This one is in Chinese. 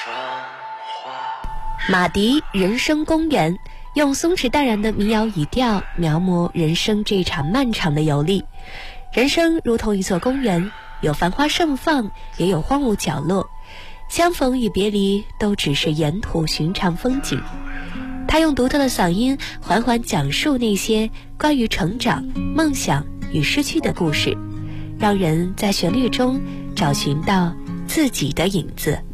马迪人生公园，用松弛淡然的民谣语调描摹人生这场漫长的游历。人生如同一座公园，有繁花盛放，也有荒芜角落，相逢与别离都只是沿途寻常风景。他用独特的嗓音缓缓讲述那些关于成长、梦想与失去的故事，让人在旋律中找寻到自己的影子。